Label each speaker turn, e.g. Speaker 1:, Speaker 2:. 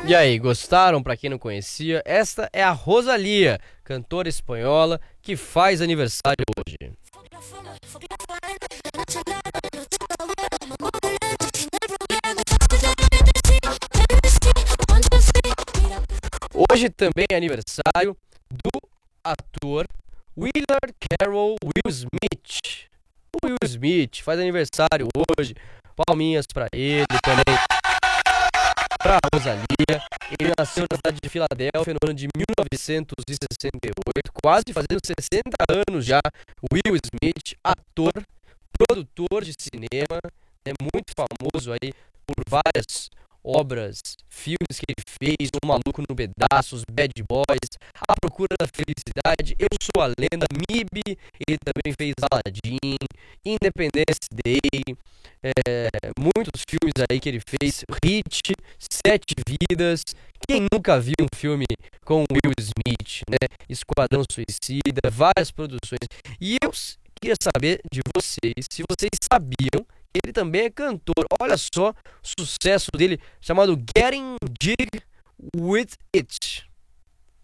Speaker 1: E aí, gostaram? Pra quem não conhecia, esta é a Rosalía, cantora espanhola que faz aniversário hoje. Hoje também é aniversário do ator Willard Carroll Will Smith. O Will Smith faz aniversário hoje. Palminhas pra ele também, pra Rosalía. Ele nasceu na cidade de Filadélfia no ano de 1968, quase fazendo 60 anos já. Will Smith, ator, produtor de cinema, é muito famoso aí por várias obras, filmes que ele fez, O Maluco no Pedaços, Bad Boys, A Procura da Felicidade, Eu Sou a Lenda, MIB, ele também fez Aladdin, Independence Day, muitos filmes aí que ele fez, Hit, Sete Vidas. Quem nunca viu um filme com Will Smith, né? Esquadrão Suicida, várias produções. E eu queria saber de vocês, se vocês sabiam que ele também é cantor. Olha só o sucesso dele, chamado Getting Jig With It.